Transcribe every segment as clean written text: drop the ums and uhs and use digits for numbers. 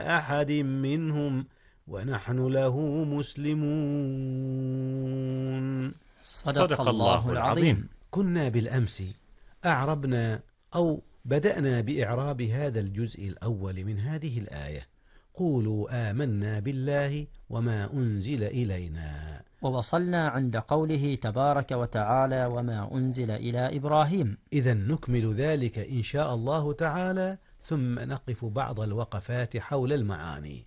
أحد منهم ونحن له مسلمون. صدق الله العظيم. كنا بالأمس أعربنا أو بدأنا بإعراب هذا الجزء الأول من هذه الآية: قولوا آمنا بالله وما أنزل إلينا. ووصلنا عند قوله تبارك وتعالى: وما أنزل إلى إبراهيم. إذن نكمل ذلك إن شاء الله تعالى، ثم نقف بعض الوقفات حول المعاني.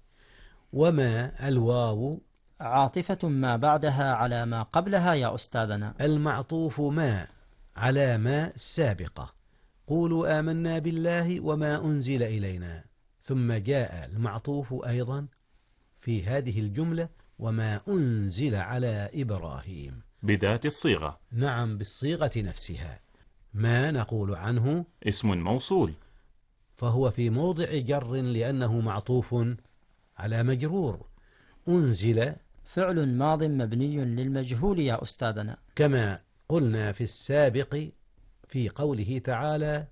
وما الواو عاطفة ما بعدها على ما قبلها يا أستاذنا. المعطوف ما على ما السابقة. قولوا آمنا بالله وما أنزل إلينا، ثم جاء المعطوف أيضا في هذه الجملة: وما أنزل على إبراهيم، بذات الصيغة. نعم، بالصيغة نفسها. ما نقول عنه اسم موصول، فهو في موضع جر لأنه معطوف على مجرور. أنزل فعل ماض مبني للمجهول يا أستاذنا، كما قلنا في السابق في قوله تعالى: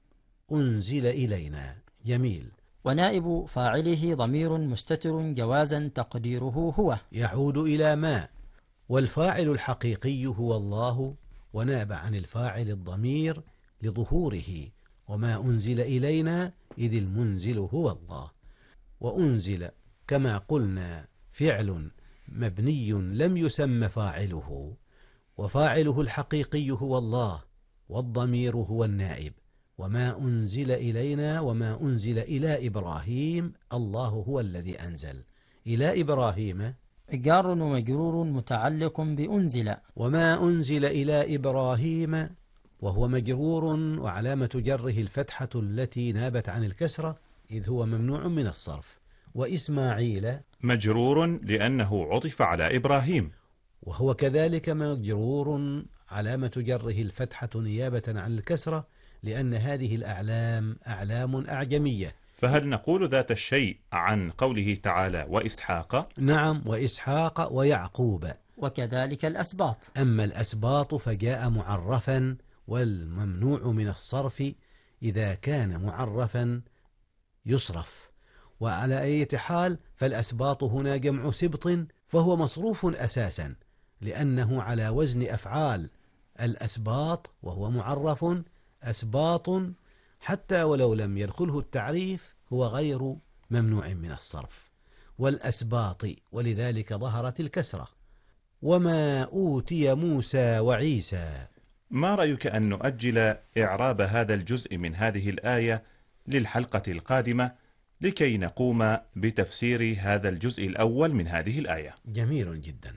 أنزل إلينا. جميل. ونائب فاعله ضمير مستتر جوازا تقديره هو، يعود إلى ما، والفاعل الحقيقي هو الله، وناب عن الفاعل الضمير لظهوره. وما أنزل إلينا إذ المنزل هو الله. وأنزل كما قلنا فعل مبني لم يسم فاعله، وفاعله الحقيقي هو الله، والضمير هو النائب. وما أنزل إلينا وما أنزل إلى إبراهيم، الله هو الذي أنزل. إلى إبراهيم جار ومجرور متعلق بأنزل. وما أنزل إلى إبراهيم وهو مجرور، وعلامة جره الفتحة التي نابت عن الكسرة إذ هو ممنوع من الصرف. وإسماعيل مجرور لأنه عطف على إبراهيم، وهو كذلك مجرور، علامة جره الفتحة نيابة عن الكسرة، لأن هذه الأعلام أعلام أعجمية. فهل نقول ذات الشيء عن قوله تعالى: وإسحاق؟ نعم، وإسحاق ويعقوب، وكذلك الأسباط. أما الأسباط فجاء معرفا، والممنوع من الصرف إذا كان معرفا يصرف. وعلى أي حال فالأسباط هنا جمع سبط، فهو مصروف أساسا لأنه على وزن أفعال. الأسباط وهو معرف، أسباط حتى ولو لم يدخله التعريف هو غير ممنوع من الصرف. والأسباط، ولذلك ظهرت الكسرة. وما أوتي موسى وعيسى. ما رأيك أن نؤجل إعراب هذا الجزء من هذه الآية للحلقة القادمة لكي نقوم بتفسير هذا الجزء الأول من هذه الآية؟ جميل جدا.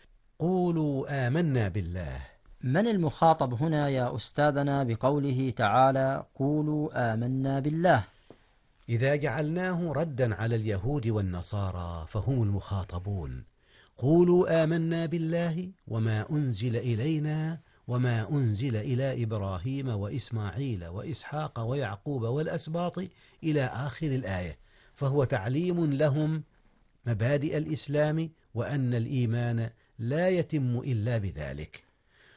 قولوا آمنا بالله. من المخاطب هنا يا أستاذنا بقوله تعالى: قولوا آمنا بالله؟ إذا جعلناه ردا على اليهود والنصارى فهم المخاطبون. قولوا آمنا بالله وما أنزل إلينا وما أنزل إلى إبراهيم وإسماعيل وإسحاق ويعقوب والأسباط إلى آخر الآية، فهو تعليم لهم مبادئ الإسلام، وأن الإيمان لا يتم إلا بذلك.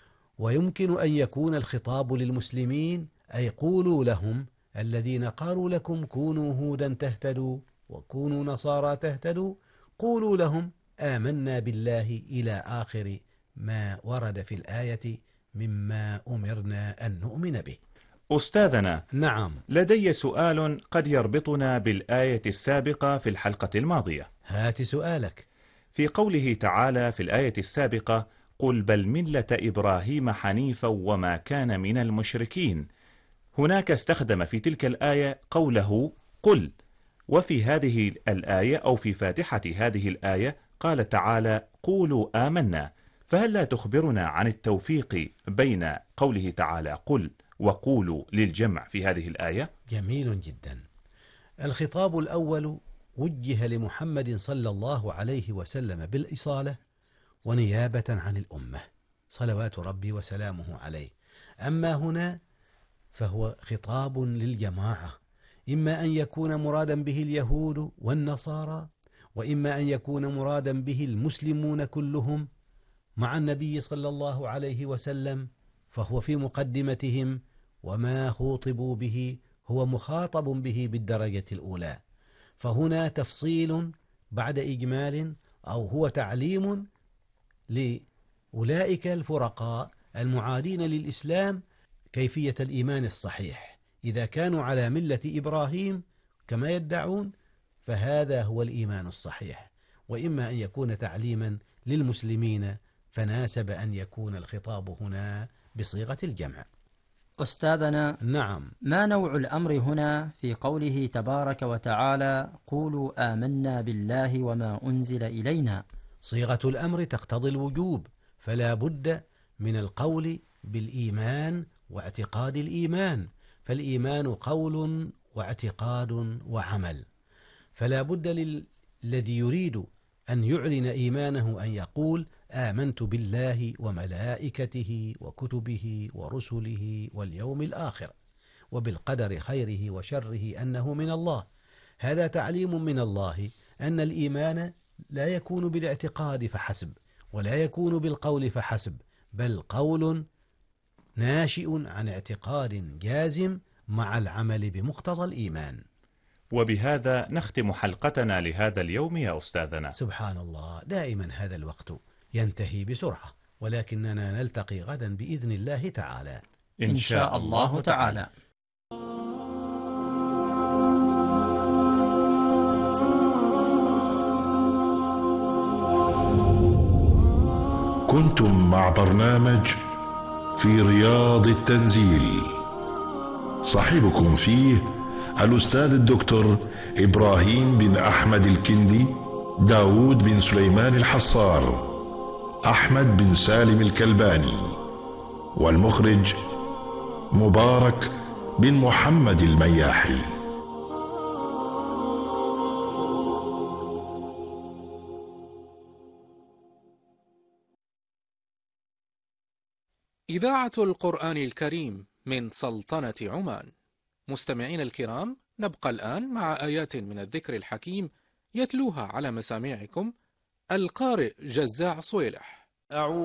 ويمكن أن يكون الخطاب للمسلمين، أي قولوا لهم الذين قالوا لكم كونوا هودا تهتدوا وكونوا نصارى تهتدوا، قولوا لهم آمنا بالله إلى آخر ما ورد في الآية مما أمرنا أن نؤمن به. أستاذنا، نعم، لدي سؤال قد يربطنا بالآية السابقة في الحلقة الماضية. هات سؤالك. في قوله تعالى في الآية السابقة: قل بل ملة إبراهيم حنيفا وما كان من المشركين، هناك استخدم في تلك الآية قوله قل، وفي هذه الآية أو في فاتحة هذه الآية قال تعالى: قولوا آمنا. فهل لا تخبرنا عن التوفيق بين قوله تعالى قل وقولوا للجمع في هذه الآية؟ جميل جدا. الخطاب الأول وجه لمحمد صلى الله عليه وسلم بالإصالة ونيابة عن الأمة صلوات ربي وسلامه عليه. أما هنا فهو خطاب للجماعة، إما أن يكون مرادا به اليهود والنصارى، وإما أن يكون مرادا به المسلمون كلهم مع النبي صلى الله عليه وسلم، فهو في مقدمتهم، وما خوطبوا به هو مخاطب به بالدرجة الأولى. فهنا تفصيل بعد إجمال، أو هو تعليم لأولئك الفرقاء المعادين للإسلام كيفية الإيمان الصحيح. إذا كانوا على ملة إبراهيم كما يدعون فهذا هو الإيمان الصحيح، وإما أن يكون تعليما للمسلمين فناسب أن يكون الخطاب هنا بصيغة الجمع. أستاذنا، نعم، ما نوع الأمر هنا في قوله تبارك وتعالى قولوا آمنا بالله وما أنزل إلينا؟ صيغة الأمر تقتضي الوجوب، فلا بد من القول بالإيمان واعتقاد الإيمان، فالإيمان قول واعتقاد وعمل، فلا بد للذي يريد أن يعلن إيمانه أن يقول آمنت بالله وملائكته وكتبه ورسله واليوم الآخر وبالقدر خيره وشره أنه من الله. هذا تعليم من الله أن الإيمان لا يكون بالاعتقاد فحسب، ولا يكون بالقول فحسب، بل قول ناشئ عن اعتقاد جازم مع العمل بمقتضى الإيمان. وبهذا نختم حلقتنا لهذا اليوم يا أستاذنا. سبحان الله، دائما هذا الوقت ينتهي بسرعة، ولكننا نلتقي غدا بإذن الله تعالى إن شاء الله تعالى. كنتم مع برنامج في رياض التنزيل، صاحبكم فيه الأستاذ الدكتور إبراهيم بن أحمد الكندي، داود بن سليمان الحصار، أحمد بن سالم الكلباني، والمخرج مبارك بن محمد المياحي. إذاعة القرآن الكريم من سلطنة عمان. مستمعين الكرام، نبقى الآن مع آيات من الذكر الحكيم يتلوها على مسامعكم القارئ جزاع صويلح.